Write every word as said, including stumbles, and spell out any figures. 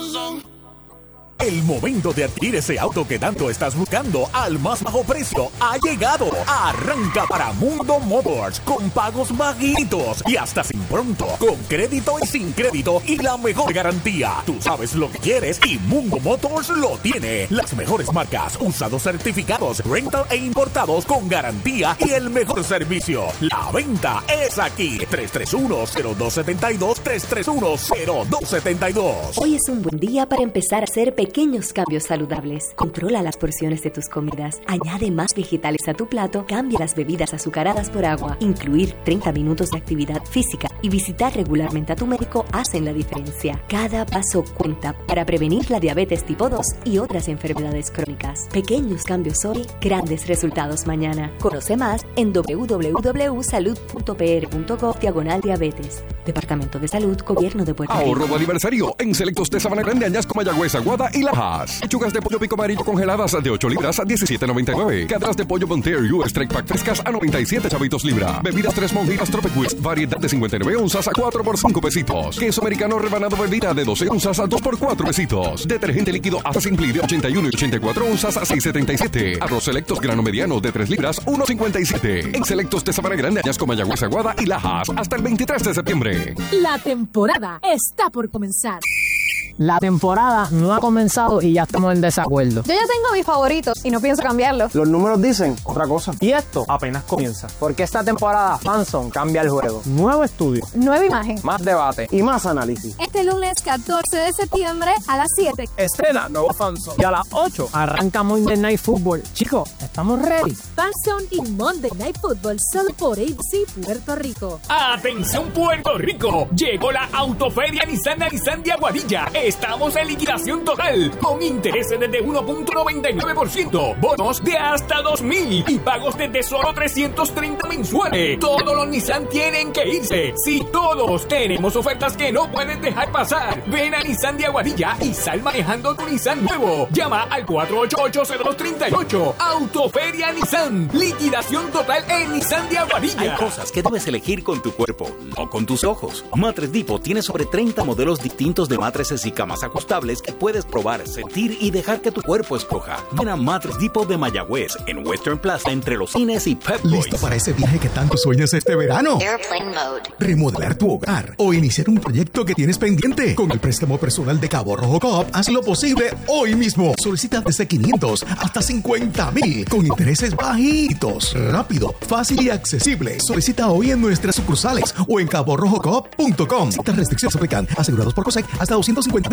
El momento de adquirir ese auto que tanto estás buscando al más bajo precio ha llegado. Arranca para Mundo Motors con pagos bajitos y hasta sin pronto, con crédito y sin crédito y la mejor garantía. Tú sabes lo que quieres y Mundo Motors lo tiene. Las mejores marcas, usados certificados, rental e importados con garantía y el mejor servicio. La venta es aquí. tres tres uno, cero dos siete dos, tres tres uno, cero dos siete dos. Hoy es un buen día para empezar a hacer pequeños cambios saludables. Controla las porciones de tus comidas. Añade más vegetales a tu plato. Cambia las bebidas azucaradas por agua. Incluir treinta minutos de actividad física y visitar regularmente a tu médico hacen la diferencia. Cada paso cuenta para prevenir la diabetes tipo dos y otras enfermedades crónicas. Pequeños cambios hoy, grandes resultados mañana. Conoce más en doble u doble u doble u punto salud punto p r punto gov diagonal diabetes. Departamento de Salud, Gobierno de Puerto Rico. Ahorro de aniversario en Selectos de Sabana Grande, Añasco, Mayagüez, Aguada y Lajas. Pechugas de pollo pico amarillo congeladas de ocho libras a diecisiete noventa y nueve. Cadras de pollo Bontaire U S Strike Pack frescas a noventa y siete chavitos libra. Bebidas tres monjitas Tropic variedad de cincuenta y nueve onzas a cuatro por cinco pesitos. Queso americano rebanado bebida de doce onzas a dos por cuatro pesitos. Detergente líquido hasta Simpli de ochenta y uno y ochenta y cuatro onzas a seis setenta y siete. Arroz Selectos grano mediano de tres libras, uno cincuenta y siete. En Selectos de Sabana Grande, Añasco, Mayagüez, Aguada y Lajas hasta el veintitrés de septiembre. La temporada está por comenzar. La temporada no ha comenzado y ya estamos en desacuerdo. Yo ya tengo mis favoritos y no pienso cambiarlos. Los números dicen otra cosa. Y esto apenas comienza. Porque esta temporada Fanson cambia el juego. Nuevo estudio. Nueva imagen. Más debate. Y más análisis. Este lunes catorce de septiembre a las siete. Estrena nuevo Fanson. Y a las ocho arranca Monday Night Football. Chicos, ¿estamos ready? Fanson y Monday Night Football solo por A B C Puerto Rico. ¡Atención Puerto Rico! Llegó la Autoferia Nissan a Nissan de Aguadilla. Estamos en liquidación total, con intereses desde uno punto noventa y nueve por ciento, bonos de hasta dos mil y pagos desde solo trescientos treinta mensuales. Todos los Nissan tienen que irse. Sí, todos tenemos ofertas que no puedes dejar pasar. Ven a Nissan de Aguadilla y sal manejando tu Nissan nuevo. Llama al cuatro ocho ocho, cero dos tres ocho. Autoferia Nissan. Liquidación total en Nissan de Aguadilla. Hay cosas que debes elegir con tu cuerpo, no con tus ojos. Mattress Depot tiene sobre treinta modelos distintos de mattresses y camas ajustables que puedes probar, sentir y dejar que tu cuerpo escoja. Ven a Mattress Depot de Mayagüez, en Western Plaza, entre los cines y Pep Boys. ¿Listo para ese viaje que tanto sueñas este verano? Airplane Mode. Remodelar tu hogar o iniciar un proyecto que tienes pendiente. Con el préstamo personal de Cabo Rojo Coop, haz lo posible hoy mismo. Solicita desde quinientos hasta cincuenta mil con intereses bajitos. Rápido, fácil y accesible. Solicita hoy en nuestras sucursales o en cabo rojo coop punto com. Estas restricciones aplican. Asegurados por COSEC hasta doscientos cincuenta